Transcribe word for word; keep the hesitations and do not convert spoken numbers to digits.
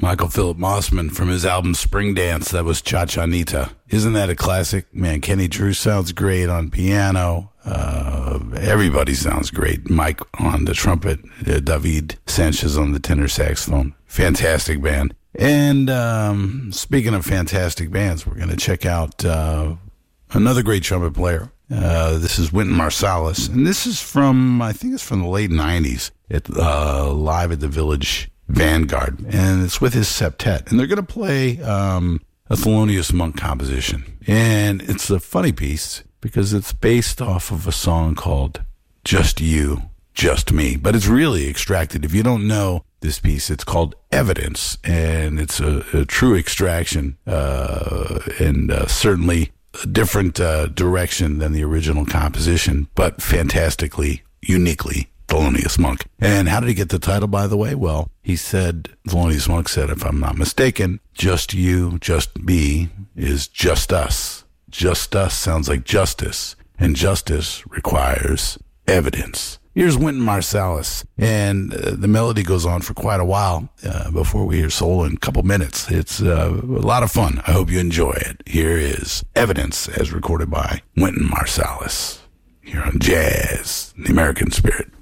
Michael Philip Mossman from his album Spring Dance. That was Cha Chanita. Isn't that a classic? Man, Kenny Drew sounds great on piano. Uh, everybody sounds great. Mike on the trumpet, uh, David Sanchez on the tenor saxophone. Fantastic band. And um, speaking of fantastic bands, we're going to check out uh, another great trumpet player. Uh, this is Wynton Marsalis, and this is from, I think it's from the late nineties, at, uh, live at the Village Vanguard, and it's with his septet, and they're going to play um, a Thelonious Monk composition, and it's a funny piece because it's based off of a song called Just You, Just Me, but it's really extracted. If you don't know this piece, it's called Evidence, and it's a, a true extraction, uh, and uh, certainly a different uh, direction than the original composition, but fantastically, uniquely Thelonious Monk. And how did he get the title, by the way? Well, he said, Thelonious Monk said, if I'm not mistaken, just you, just me is just us. Just us sounds like justice, and justice requires evidence. Here's Wynton Marsalis, and uh, the melody goes on for quite a while uh, before we hear solo in a couple minutes. It's uh, a lot of fun. I hope you enjoy it. Here is Evidence as recorded by Wynton Marsalis here on Jazz, the American Spirit.